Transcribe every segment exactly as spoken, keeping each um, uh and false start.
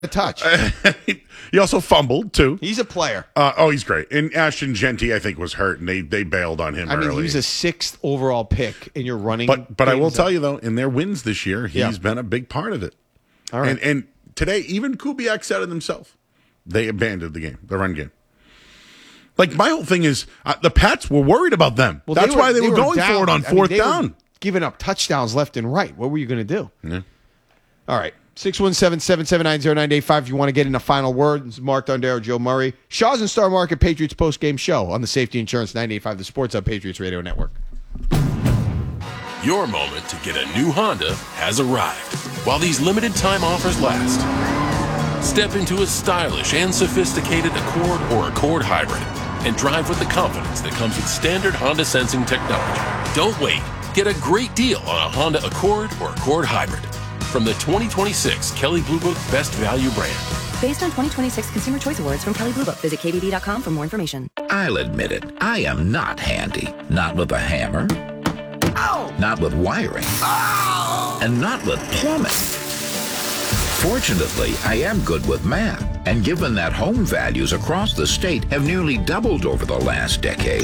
a touch. He also fumbled, too. He's a player. Uh, oh, he's great. And Ashton Genty, I think, was hurt, and they, they bailed on him I mean, early. he was a sixth overall pick in your running. But but I will games. tell you, though, in their wins this year, he's Yeah. been a big part of it. All right. And, and today, even Kubiak said it himself. They abandoned the game, the run game. Like, my whole thing is, uh, the Pats were worried about them. Well, That's were- why they, were going down. for it on I mean, fourth they were down. giving up touchdowns left and right. What were you going to do? Yeah. All right. six one seven, seven seven nine, zero nine eight five if you want to get in a final word. This is Mark Dondero, Joe Murray. Shaw's and Star Market Patriots post-game show on the Safety Insurance ninety-eight point five, the Sports Hub Patriots Radio Network. Your moment to get a new Honda has arrived. While these limited time offers last, step into a stylish and sophisticated Accord or Accord Hybrid and drive with the confidence that comes with standard Honda sensing technology. Don't wait. Get a great deal on a Honda Accord or Accord Hybrid from the twenty twenty-six Kelley Blue Book Best Value brand. Based on twenty twenty-six Consumer Choice Awards from Kelley Blue Book. Visit K B B dot com for more information. I'll admit it, I am not handy. Not with a hammer. Ow! Not with wiring. Ow! And not with plumbing. Fortunately, I am good with math. And given that home values across the state have nearly doubled over the last decade,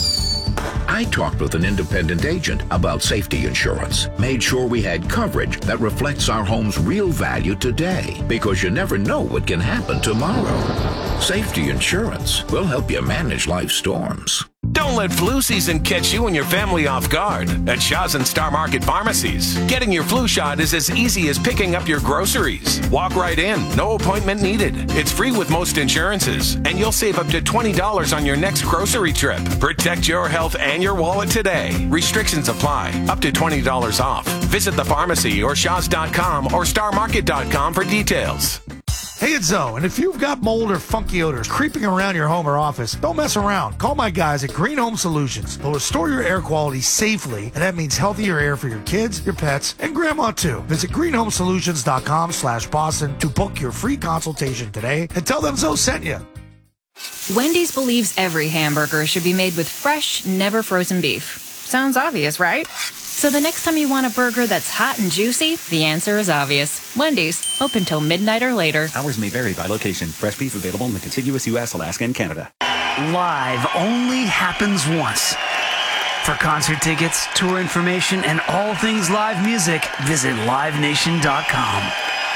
I talked with an independent agent about safety insurance, made sure we had coverage that reflects our home's real value today, because you never know what can happen tomorrow. Safety insurance will help you manage life's storms. Don't let flu season catch you and your family off guard at Shaw's and Star Market Pharmacies. Getting your flu shot is as easy as picking up your groceries. Walk right in, no appointment needed. It's free with most insurances, and you'll save up to twenty dollars on your next grocery trip. Protect your health and your wallet today. Restrictions apply, up to twenty dollars off. Visit the pharmacy or shaws dot com or star market dot com for details. Hey, it's Zoe, and if you've got mold or funky odors creeping around your home or office, don't mess around. Call my guys at Green Home Solutions. They'll restore your air quality safely, and that means healthier air for your kids, your pets, and grandma too. Visit green home solutions dot com slash Boston to book your free consultation today and tell them Zoe sent you. Wendy's believes every hamburger should be made with fresh, never frozen beef. Sounds obvious, right? So the next time you want a burger that's hot and juicy, the answer is obvious. Wendy's, open till midnight or later. Hours may vary by location. Fresh beef available in the contiguous U S, Alaska, and Canada. Live only happens once. For concert tickets, tour information, and all things live music, visit live nation dot com.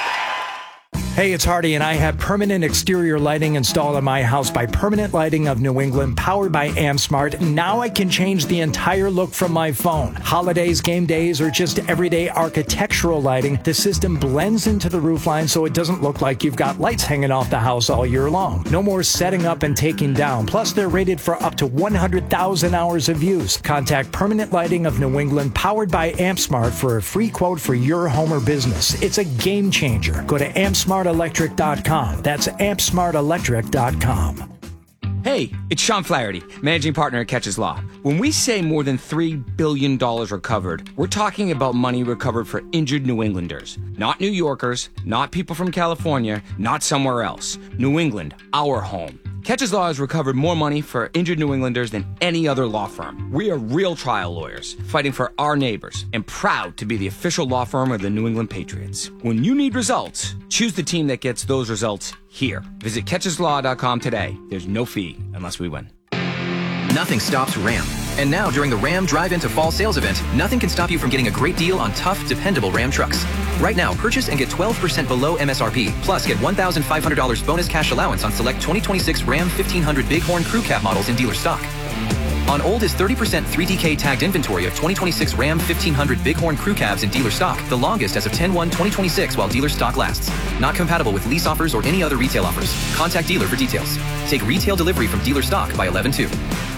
Hey, it's Hardy, and I have permanent exterior lighting installed on my house by Permanent Lighting of New England, powered by AmSmart. Now I can change the entire look from my phone. Holidays, game days, or just everyday architectural lighting, the system blends into the roofline so it doesn't look like you've got lights hanging off the house all year long. No more setting up and taking down. Plus, they're rated for up to one hundred thousand hours of use. Contact Permanent Lighting of New England, powered by AmSmart, for a free quote for your home or business. It's a game changer. Go to am smart electric dot com. That's am smart electric dot com. Hey, it's Sean Flaherty, managing partner at Catches Law. When we say more than three billion dollars recovered, we're talking about money recovered for injured New Englanders. Not New Yorkers, not people from California, not somewhere else. New England, our home. Catches Law has recovered more money for injured New Englanders than any other law firm. We are real trial lawyers, fighting for our neighbors, and proud to be the official law firm of the New England Patriots. When you need results, choose the team that gets those results here. Visit catches law dot com today. There's no fee unless we win. Nothing stops Ram. And now, during the Ram Drive Into Fall Sales Event, nothing can stop you from getting a great deal on tough, dependable Ram trucks. Right now, purchase and get twelve percent below M S R P, plus get one thousand five hundred dollars bonus cash allowance on select twenty twenty-six Ram fifteen hundred Bighorn Crew Cab models in dealer stock. On old is thirty percent three D K tagged inventory of twenty twenty-six Ram fifteen hundred Bighorn Crew Cabs in dealer stock, the longest as of ten one twenty twenty-six while dealer stock lasts. Not compatible with lease offers or any other retail offers. Contact dealer for details. Take retail delivery from dealer stock by eleven two.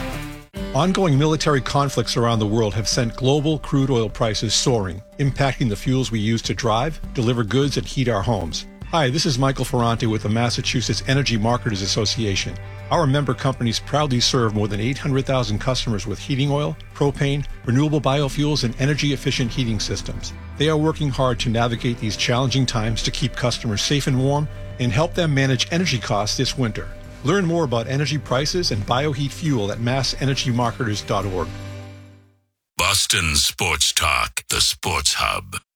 Ongoing military conflicts around the world have sent global crude oil prices soaring, impacting the fuels we use to drive, deliver goods, and heat our homes. Hi, this is Michael Ferranti with the Massachusetts Energy Marketers Association. Our member companies proudly serve more than eight hundred thousand customers with heating oil, propane, renewable biofuels, and energy-efficient heating systems. They are working hard to navigate these challenging times to keep customers safe and warm and help them manage energy costs this winter. Learn more about energy prices and bioheat fuel at mass energy marketers dot org. Boston Sports Talk, the Sports Hub.